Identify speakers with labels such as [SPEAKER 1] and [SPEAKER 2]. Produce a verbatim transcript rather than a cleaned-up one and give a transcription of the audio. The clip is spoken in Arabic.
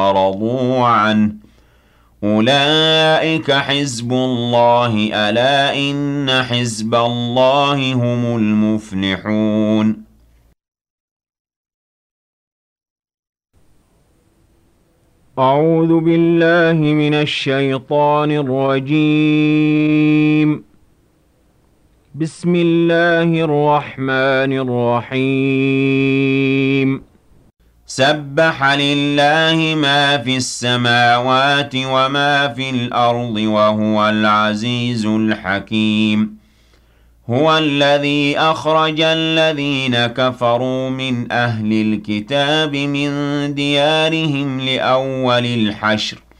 [SPEAKER 1] رضوا عنه أولئك حزب الله ألا إن حزب الله هم المفلحون
[SPEAKER 2] أعوذ بالله من الشيطان الرجيم بسم الله الرحمن الرحيم
[SPEAKER 1] سبح لله ما في السماوات وما في الأرض وهو العزيز الحكيم هو الذي أخرج الذين كفروا من أهل الكتاب من ديارهم لأول الحشر